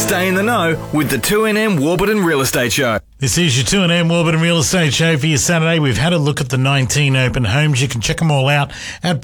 Stay in the know with the 2NM Warburton Real Estate Show. This is your 2NM Warburton Real Estate Show for your Saturday. We've had a look at the 19 open homes. You can check them all out at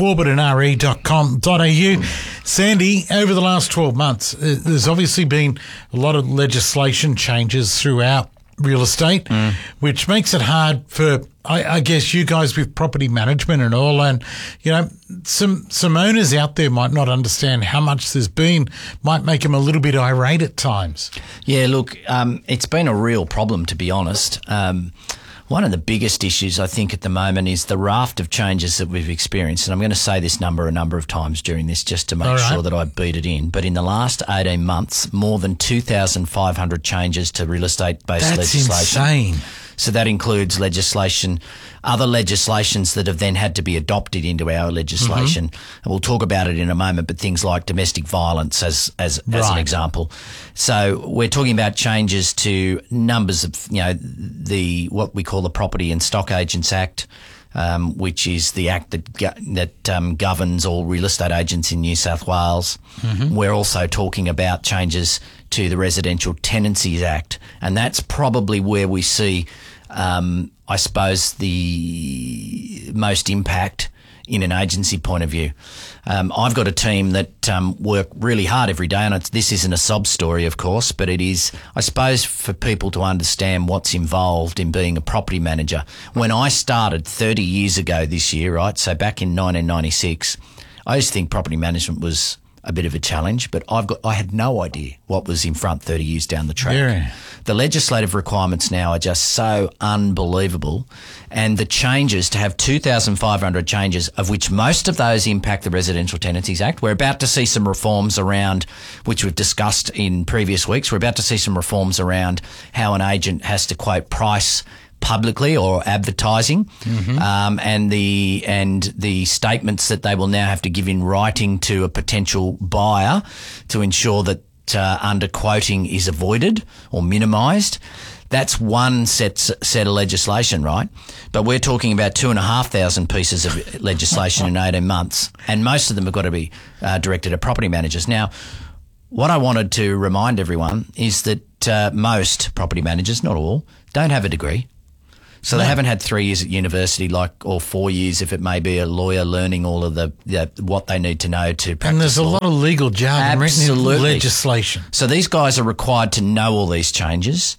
warburtonre.com.au. Sandy, over the last 12 months, there's obviously been a lot of legislation changes throughout real estate, which makes it hard for, I guess, you guys with property management and all. And, you know, some owners out there might not understand how much there's been, might make them a little bit irate at times. Yeah, look, it's been a real problem, to be honest. One of the biggest issues, I think, at the moment is the raft of changes that we've experienced. And I'm going to say this number a number of times during this just to make sure that I beat it in. But in the last 18 months, more than 2,500 changes to real estate-based legislation. That's insane. So that includes legislation, other legislations that have then had to be adopted into our legislation. And we'll talk about it in a moment, but things like domestic violence as an example. So we're talking about changes to numbers of, you know, what we call the Property and Stock Agents Act, which is the act that governs all real estate agents in New South Wales. We're also talking about changes to the Residential Tenancies Act, and that's probably where we see, I suppose, the most impact in an agency point of view. I've got a team that work really hard every day, and this isn't a sob story, of course, but it is, I suppose, for people to understand what's involved in being a property manager. When I started 30 years ago this year, right, so back in 1996, I used to think property management was a bit of a challenge, but I had no idea what was in front 30 years down the track. Yeah. The legislative requirements now are just so unbelievable, and the changes, to have 2,500 changes, of which most of those impact the Residential Tenancies Act. We're about to see some reforms around, which we've discussed in previous weeks, we're about to see some reforms around how an agent has to quote price publicly or advertising, and the statements that they will now have to give in writing to a potential buyer to ensure that underquoting is avoided or minimised. That's one set of legislation, right? But we're talking about 2,500 pieces of legislation in 18 months, and most of them have got to be directed at property managers. Now, what I wanted to remind everyone is that most property managers, not all, don't have a degree. So they haven't had 3 years at university, or 4 years if it may be a lawyer, learning all of the what they need to know to practice. And there's a lot of legal jargon written in legislation. So these guys are required to know all these changes.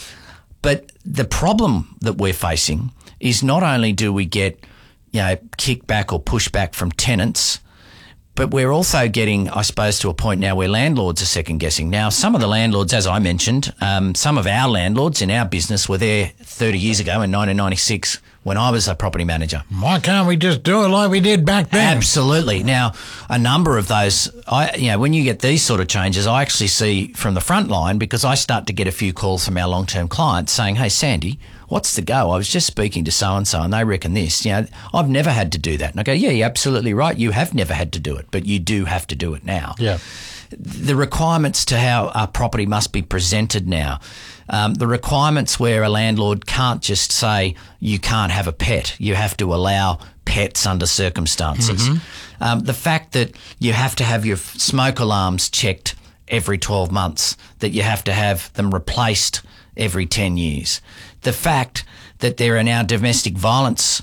But the problem that we're facing is not only do we get, you know, kickback or pushback from tenants, but we're also getting, I suppose, to a point now where landlords are second guessing. Now, some of the landlords, as I mentioned, some of our landlords in our business were there 30 years ago in 1996 when I was a property manager. Why can't we just do it like we did back then? Absolutely. Now, a number of those, when you get these sort of changes, I actually see from the front line, because I start to get a few calls from our long-term clients saying, hey, Sandy, what's the go? I was just speaking to so-and-so and they reckon this. You know, I've never had to do that. And I go, yeah, you're absolutely right. You have never had to do it, but you do have to do it now. Yeah. The requirements to how a property must be presented now, the requirements where a landlord can't just say you can't have a pet, you have to allow pets under circumstances. The fact that you have to have your smoke alarms checked every 12 months, that you have to have them replaced every 10 years. The fact that there are now new domestic violence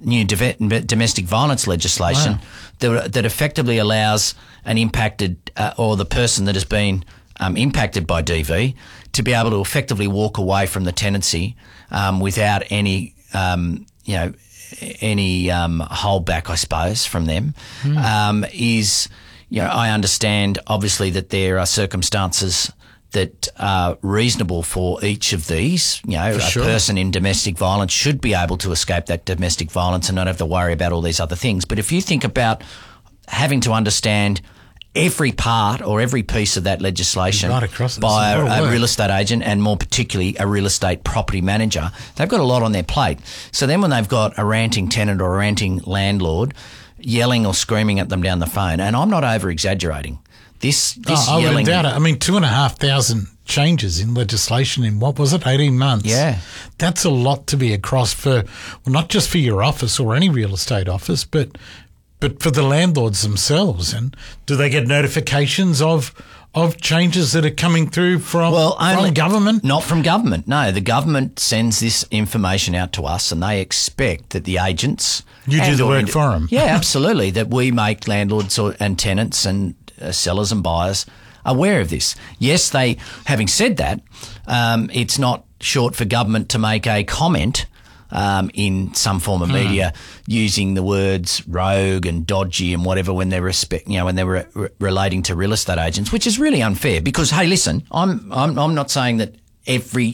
legislation that effectively allows an impacted or the person that has been impacted by DV to be able to effectively walk away from the tenancy without any holdback, I suppose, from them. I understand obviously that there are circumstances that are reasonable for each of these. You know, person in domestic violence should be able to escape that domestic violence and not have to worry about all these other things. But if you think about having to understand every part or every piece of that legislation by a real estate agent, and more particularly a real estate property manager, they've got a lot on their plate. So then when they've got a ranting tenant or a ranting landlord yelling or screaming at them down the phone, and I'm not over-exaggerating, This I wouldn't doubt it. I mean, 2,500 changes in legislation in, 18 months? Yeah. That's a lot to be across for, well, not just for your office or any real estate office, but for the landlords themselves. And do they get notifications of of changes that are coming through from government? Not from government. No, the government sends this information out to us and they expect that the agents... You do the work for them. Yeah, absolutely. That we make landlords and tenants and sellers and buyers aware of this. Yes, having said that, it's not short for government to make a comment in some form of media using the words rogue and dodgy and whatever when they're relating to real estate agents, which is really unfair because, hey, listen, I'm not saying that every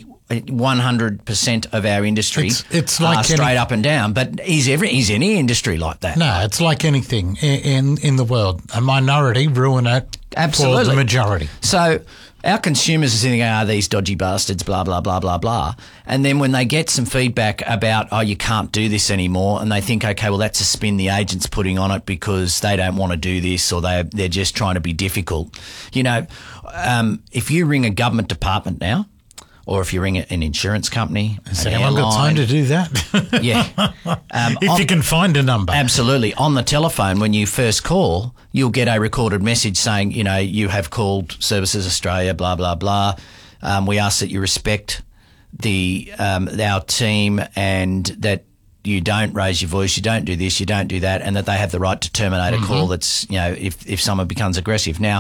100% of our industry it's like straight up and down, but is any industry like that? No, it's like anything in the world. A minority ruin it for the majority. So our consumers are thinking, these dodgy bastards, blah, blah, blah, blah, blah. And then when they get some feedback about, you can't do this anymore, and they think, okay, well, that's a spin the agent's putting on it because they don't want to do this or they're just trying to be difficult. If you ring a government department now, or if you ring an insurance company, so I've got time to do that. Yeah. If you can find a number. Absolutely. On the telephone, when you first call, you'll get a recorded message saying, you have called Services Australia, blah, blah, blah. We ask that you respect our team and that you don't raise your voice, you don't do this, you don't do that, and that they have the right to terminate a call that's, if someone becomes aggressive. Now,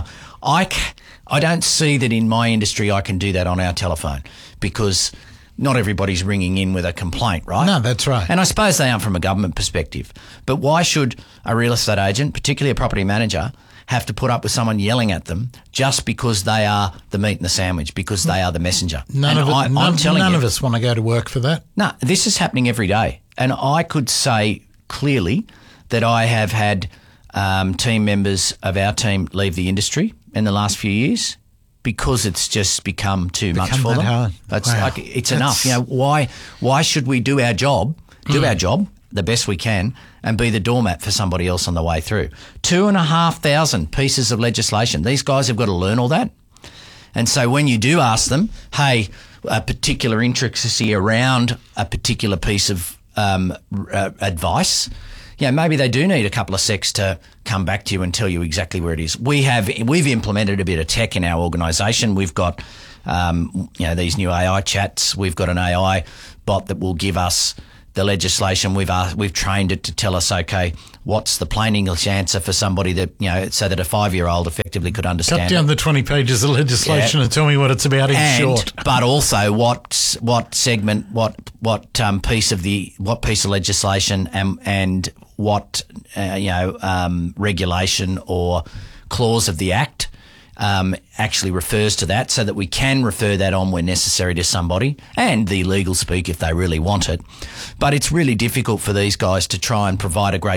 I don't see that in my industry I can do that on our telephone because not everybody's ringing in with a complaint, right? No, that's right. And I suppose they aren't from a government perspective. But why should a real estate agent, particularly a property manager, have to put up with someone yelling at them just because they are the meat and the sandwich, because they are the messenger? None of us want to go to work for that. No, this is happening every day. And I could say clearly that I have had team members of our team leave the industry in the last few years because it's just become too much for them. Hard. It's enough. Why should we do our job the best we can and be the doormat for somebody else on the way through? 2,500 pieces of legislation. These guys have got to learn all that. And so when you do ask them, hey, a particular intricacy around a particular piece of advice, maybe they do need a couple of secs to come back to you and tell you exactly where it is. We've implemented a bit of tech in our organisation. We've got these new AI chats. We've got an AI bot that will give us the legislation. We've trained it to tell us, okay, what's the plain English answer for somebody that, so that a 5-year-old effectively could understand. Cut down the 20 pages of legislation and tell me what it's about in short. But also what segment, what piece of legislation and what regulation or clause of the Act actually refers to that, so that we can refer that on when necessary to somebody, and the legal speak if they really want it. But it's really difficult for these guys to try and provide a great